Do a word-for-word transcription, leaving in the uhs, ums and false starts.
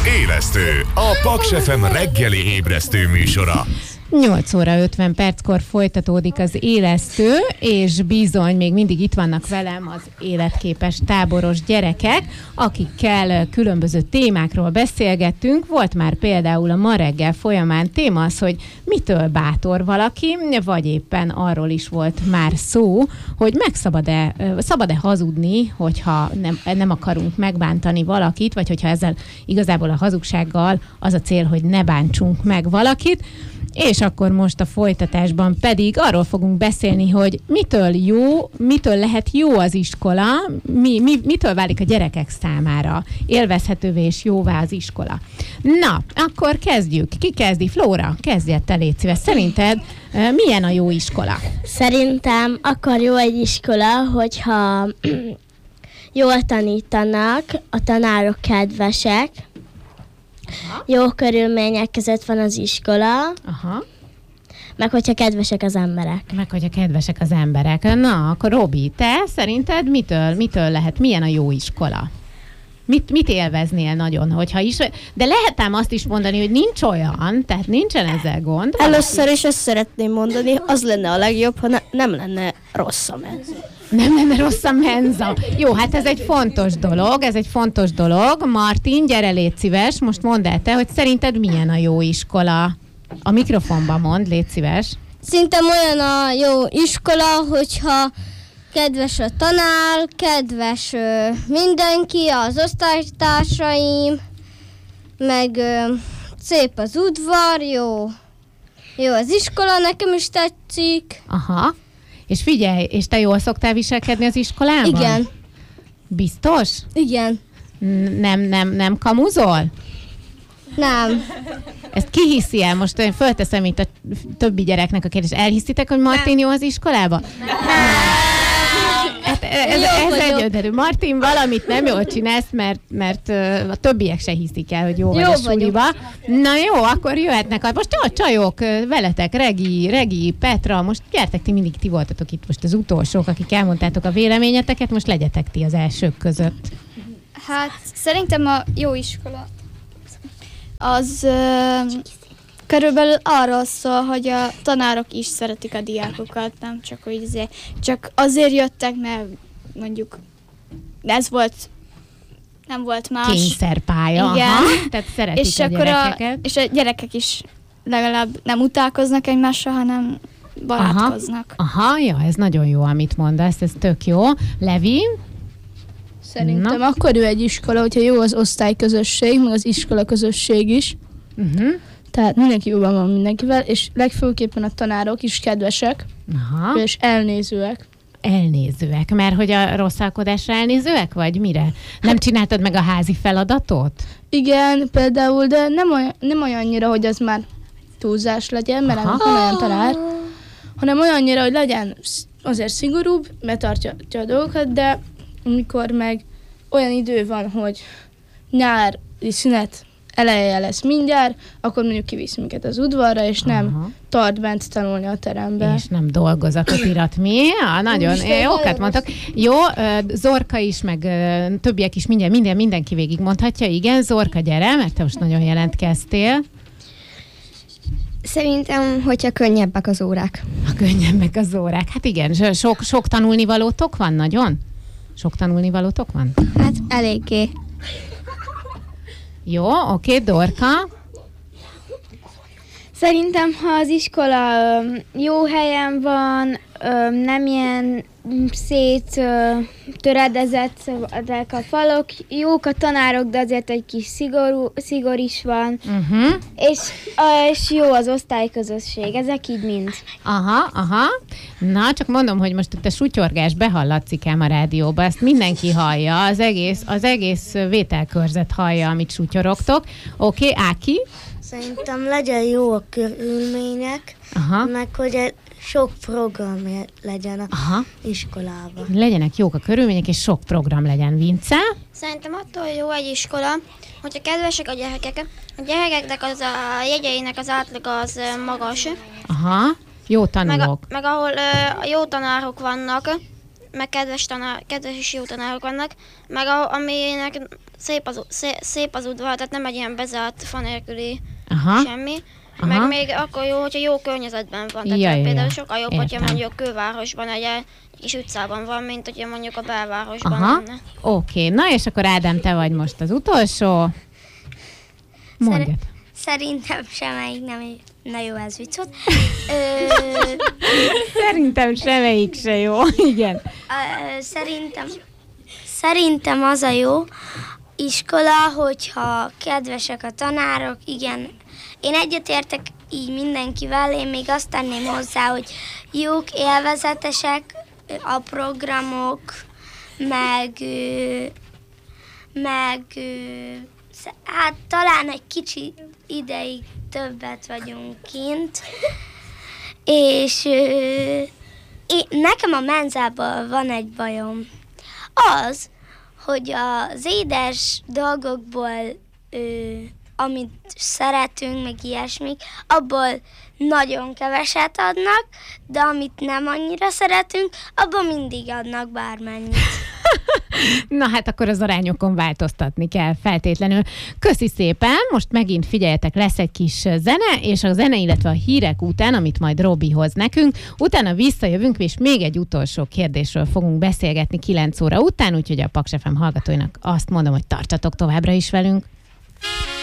Élesztő, a Paks ef em reggeli ébresztő műsora. nyolc óra ötven perckor folytatódik az Élesztő, és bizony még mindig itt vannak velem az életképes táboros gyerekek, akikkel különböző témákról beszélgettünk. Volt már például a ma reggel folyamán téma az, hogy mitől bátor valaki, vagy éppen arról is volt már szó, hogy meg szabad-e, szabad-e hazudni, hogyha nem, nem akarunk megbántani valakit, vagy hogyha ezzel igazából a hazugsággal az a cél, hogy ne bántsunk meg valakit. És akkor most a folytatásban pedig arról fogunk beszélni, hogy mitől jó, mitől lehet jó az iskola, mi, mi, mitől válik a gyerekek számára élvezhetővé és jóvá az iskola. Na, akkor kezdjük. Ki kezdi? Flóra, kezdjed te, légy szíves. Szerinted milyen a jó iskola? Szerintem akkor jó egy iskola, hogyha jól tanítanak, a tanárok kedvesek, aha. Jó körülmények között van az iskola, aha. Meg hogyha kedvesek az emberek. Meg hogyha kedvesek az emberek. Na, akkor Robi, te szerinted mitől, mitől lehet, milyen a jó iskola? Mit, mit élveznél nagyon, hogyha is, de lehet ám azt is mondani, hogy nincs olyan, tehát nincsen ezzel gond. Először is ezt szeretném mondani, az lenne a legjobb, ha ne, nem lenne rossz a menza. Nem lenne rossz a menza. Jó, hát ez egy fontos dolog, ez egy fontos dolog. Martin, gyere, légy szíves, most mondd el te, hogy szerinted milyen a jó iskola? A mikrofonban mondd, légy szíves. Szerintem olyan a jó iskola, hogyha kedves a tanár, kedves ö, mindenki, az osztálytársaim, meg ö, szép az udvar, jó, jó az iskola, nekem is tetszik. Aha, és figyelj, és te jól szoktál viselkedni az iskolában? Igen. Biztos? Igen. Nem, nem, nem kamuzol? Nem. Ezt ki hiszi el? Most én fölteszem itt a többi gyereknek a kérdést. Elhiszitek, hogy Martin jó az iskolában? Nem. Hát ez, ez egyöntető. Martin, valamit nem jól csinálsz, mert, mert a többiek se hiszik el, hogy jó, jó vagy a suliba. Na jó, akkor jöhetnek. Most a csajok veletek, Regi, Regi, Petra, most gyertek, ti mindig ti voltatok itt most az utolsók, akik elmondtátok a véleményeteket, most legyetek ti az elsők között. Hát szerintem a jó iskola az uh, körülbelül arról szól, hogy a tanárok is szeretik a diákokat, nem csak hogy azért, csak azért jöttek, mert mondjuk ez volt, nem volt más. Kényszerpálya, igen. Aha, tehát szeretik és a akkor gyerekeket. A, és a gyerekek is legalább nem utálkoznak egymással, hanem barátkoznak. Aha, Aha ja, ez nagyon jó, amit mondasz, ez tök jó. Levi? Szerintem Na. akkor jó egy iskola, hogyha jó az osztályközösség, meg az iskola közösség is. Uh-huh. Tehát mindenki jóban van mindenkivel, és legfőképpen a tanárok is kedvesek, Aha. és elnézőek. Elnézőek, mert hogy a rosszalkodásra elnézőek, vagy mire? Hát, nem csináltad meg a házi feladatot? Igen, például, de nem olyan, nem olyannyira, hogy az már túlzás legyen, mert nem olyan tanár, hanem olyannyira, hogy legyen azért szigorúbb, betartja a dolgokat, de amikor meg olyan idő van, hogy nyári szünet eleje lesz mindjárt, akkor mondjuk kivisz minket az udvarra, és nem Aha. tart bent tanulni a terembe. És nem dolgozatot irat mi? Ja, nagyon jókat mondtak. Jó, Zorka is, meg többiek is mindjárt, minden, mindenki végig mondhatja. Igen, Zorka, gyere, mert te most nagyon jelentkeztél. Szerintem, hogyha könnyebbek az órák. A könnyebbek az órák. Hát igen, sok, sok tanulnivalótok van nagyon? Sok tanulnivalótok van? Hát eléggé. Jó, oké, Dorka. Szerintem, ha az iskola jó helyen van, nem ilyen szét töredezett a falok, jók a tanárok, de azért egy kis szigorú, szigor is van, uh-huh. és, és jó az osztályközösség, ezek így mind. Aha, aha. Na, csak mondom, hogy most itt a sutyorgás behallatszik ám a rádióba, ezt mindenki hallja, az egész, az egész vételkörzet hallja, amit sutyorogtok. Oké, okay, Áki? Szerintem legyen jó a körülmények, Aha. meg hogy sok program legyen az iskolában. Legyenek jók a körülmények, és sok program legyen. Vince? Szerintem attól jó egy iskola, hogyha kedvesek a gyerekek. A gyerekeknek az a jegyeinek az átlag az magas. Aha, jó tanulók. Meg, meg ahol uh, jó tanárok vannak, meg kedves, tanár, kedves és jó tanárok vannak, meg a, aminek szép az, szép, szép az udvar, tehát nem egy ilyen bezárt fa nélküli Aha. semmi. Aha. Meg még akkor jó, hogyha jó környezetben van. Tehát Ja, ja, például ja. sokkal jobb, Értem. hogyha mondjuk külvárosban egy kis utcában van, mint hogyha mondjuk a belvárosban Aha, lenne. oké. Na és akkor Ádám, te vagy most az utolsó. Mondjad. Szerintem semmelyik nem egy... Na jó, ez vicc volt. Ö, Szerintem semmelyik se jó. Igen. ö, szerintem, szerintem az a jó iskola, hogyha kedvesek a tanárok, igen. Én egyetértek így mindenkivel, én még azt tenném hozzá, hogy jók, élvezetesek a programok, meg, ö, meg ö, hát talán egy kicsi ideig többet vagyunk kint, és ö, én, nekem a menzában van egy bajom. Az, hogy az édes dolgokból, ö, amit szeretünk, meg ilyesmik, abból nagyon keveset adnak, de amit nem annyira szeretünk, abból mindig adnak bármennyit. Na hát akkor az arányokon változtatni kell feltétlenül. Köszi szépen, most megint figyeljetek, lesz egy kis zene, és a zene, illetve a hírek után, amit majd Robi hoz nekünk, utána visszajövünk, és még egy utolsó kérdésről fogunk beszélgetni kilenc óra után, úgyhogy a Paks ef em hallgatóinak azt mondom, hogy tartsatok továbbra is velünk.